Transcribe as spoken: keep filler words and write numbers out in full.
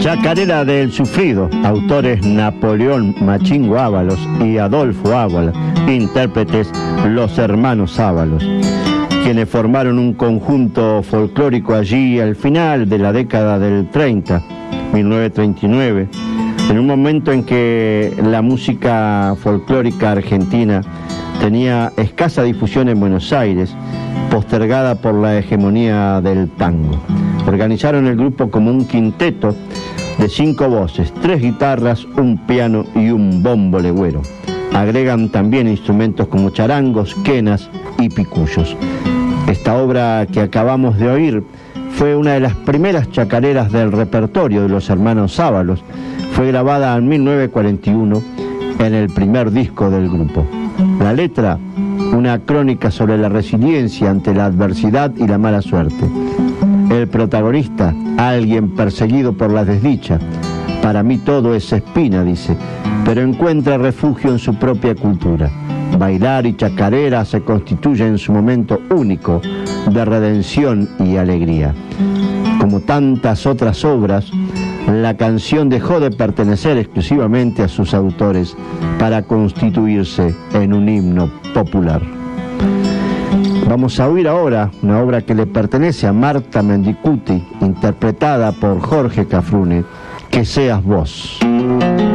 Chacarera del Sufrido, autores Napoleón Machingo Ábalos y Adolfo Ábalos, intérpretes los hermanos Ábalos, quienes formaron un conjunto folclórico allí al final de la década del treinta, mil novecientos treinta y nueve, en un momento en que la música folclórica argentina tenía escasa difusión en Buenos Aires, postergada por la hegemonía del tango. Organizaron el grupo como un quinteto de cinco voces, tres guitarras, un piano y un bombo legüero. Agregan también instrumentos como charangos, quenas y picuyos. Esta obra que acabamos de oír fue una de las primeras chacareras del repertorio de los hermanos Ábalos. Fue grabada en mil novecientos cuarenta y uno en el primer disco del grupo. La letra, una crónica sobre la resiliencia ante la adversidad y la mala suerte. El protagonista, alguien perseguido por la desdicha. Para mí todo es espina, dice, pero encuentra refugio en su propia cultura. Bailar y chacarera se constituye en su momento único de redención y alegría. Como tantas otras obras, la canción dejó de pertenecer exclusivamente a sus autores para constituirse en un himno popular. Vamos a oír ahora una obra que le pertenece a Marta Mendicuti, interpretada por Jorge Cafrune, Que seas vos.